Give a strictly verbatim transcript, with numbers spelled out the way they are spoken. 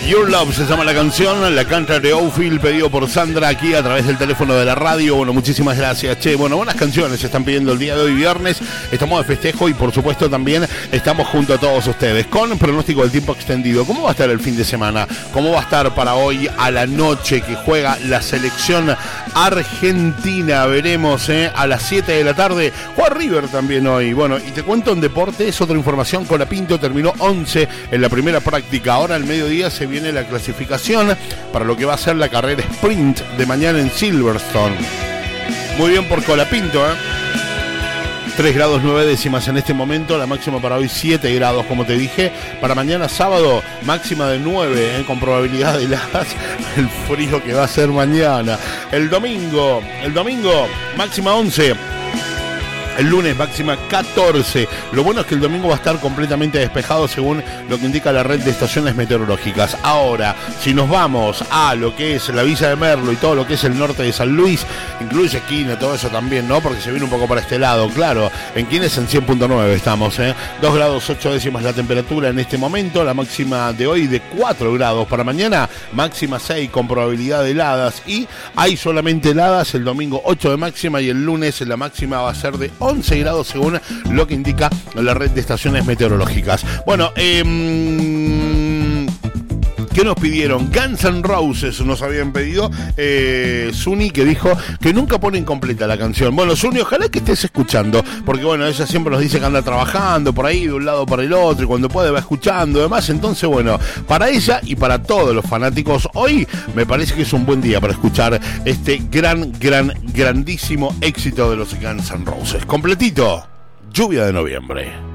Your Love se llama la canción, la canta de Outfield, pedido por Sandra aquí a través del teléfono de la radio. Bueno, muchísimas gracias, che. Bueno, buenas canciones se están pidiendo el día de hoy, viernes. Estamos de festejo y por supuesto también estamos junto a todos ustedes con pronóstico del tiempo extendido. ¿Cómo va a estar el fin de semana? ¿Cómo va a estar para hoy a la noche que juega la selección argentina? Veremos, eh, a las siete de la tarde. Juega River también hoy. Bueno, y te cuento en deportes, otra información. Colapinto terminó once en la primera práctica. Ahora al mediodía se viene la clasificación para lo que va a ser la carrera sprint de mañana en Silverstone. Muy bien por Colapinto, ¿eh? tres grados nueve décimas en este momento, la máxima para hoy siete grados, como te dije. Para mañana sábado, máxima de nueve, ¿eh? Con probabilidad de heladas. El frío que va a ser mañana. El domingo, el domingo, máxima once. El lunes máxima catorce. Lo bueno es que el domingo va a estar completamente despejado según lo que indica la red de estaciones meteorológicas. Ahora, si nos vamos a lo que es la Villa de Merlo y todo lo que es el norte de San Luis, incluye Quines, todo eso también, ¿no? Porque se viene un poco para este lado, claro. En Quines en cien punto nueve estamos, ¿eh? dos grados ocho décimas la temperatura en este momento. La máxima de hoy de cuatro grados. Para mañana, máxima seis con probabilidad de heladas. Y hay solamente heladas el domingo ocho de máxima y el lunes la máxima va a ser de once grados según lo que indica la red de estaciones meteorológicas. Bueno, eh, ¿qué nos pidieron? Guns N' Roses nos habían pedido. eh, Suni, que dijo que nunca ponen completa la canción. Bueno, Suni, ojalá que estés escuchando, porque bueno, ella siempre nos dice que anda trabajando por ahí de un lado para el otro y cuando puede va escuchando y demás. Entonces bueno, para ella y para todos los fanáticos, hoy me parece que es un buen día para escuchar este gran, gran, grandísimo éxito de los Guns N' Roses. Completito, Lluvia de Noviembre.